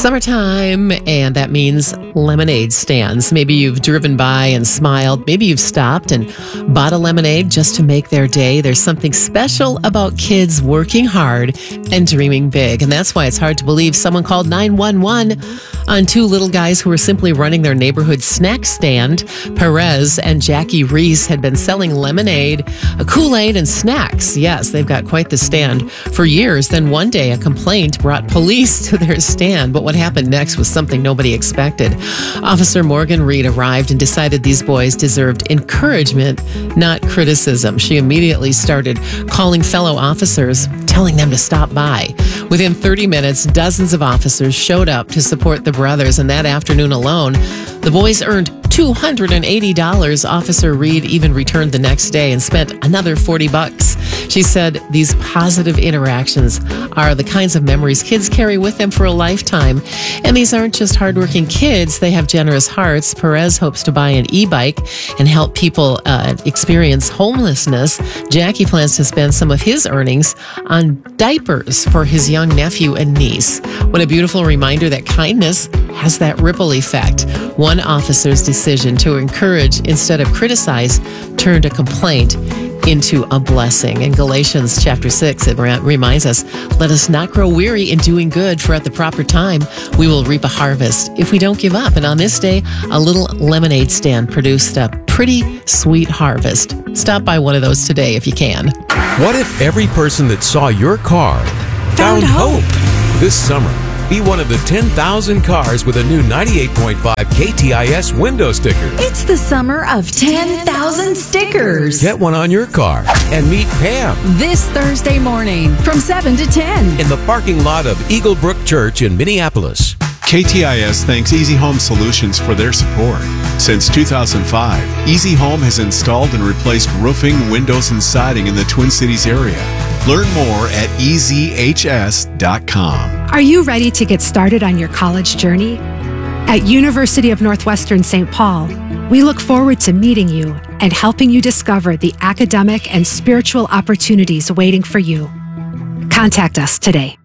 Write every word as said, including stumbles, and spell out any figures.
Summertime, and that means lemonade stands. Maybe you've driven by and smiled. Maybe you've stopped and bought a lemonade just to make their day. There's something special about kids working hard and dreaming big. And that's why it's hard to believe someone called nine one one on two little guys who were simply running their neighborhood snack stand. Perez and Jackie Reese had been selling lemonade, a Kool-Aid, and snacks. Yes, they've got quite the stand for years. Then one day, a complaint brought police to their stand. But what happened next was something nobody expected. Officer Morgan Reed arrived and decided these boys deserved encouragement, not criticism. She immediately started calling fellow officers, telling them to stop by. Within thirty minutes, dozens of officers showed up to support the brothers, and that afternoon alone, the boys earned two hundred eighty dollars. Officer Reed even returned the next day and spent another forty bucks. She said these positive interactions are the kinds of memories kids carry with them for a lifetime. And these aren't just hardworking kids, they have generous hearts. Perez hopes to buy an e-bike and help people uh, experience homelessness. Jackie plans to spend some of his earnings on diapers for his young nephew and niece. What a beautiful reminder that kindness has that ripple effect. One officer's decision to encourage instead of criticize turned a complaint into a blessing. In Galatians chapter six, it reminds us, let us not grow weary in doing good, for at the proper time we will reap a harvest if we don't give up. And on this day, a little lemonade stand produced a pretty sweet harvest. Stop by one of those today if you can. What if every person that saw your car found, Found hope. hope? This summer, be one of the ten thousand cars with a new ninety-eight point five K T I S window sticker. It's the summer of ten thousand stickers. Get one on your car and meet Pam This Thursday morning from seven to ten. in the parking lot of Eagle Brook Church in Minneapolis. K T I S thanks Easy Home Solutions for their support. Since two thousand five, Easy Home has installed and replaced roofing, windows, and siding in the Twin Cities area. Learn more at E Z H S dot com. Are you ready to get started on your college journey? At University of Northwestern Saint Paul, we look forward to meeting you and helping you discover the academic and spiritual opportunities waiting for you. Contact us today.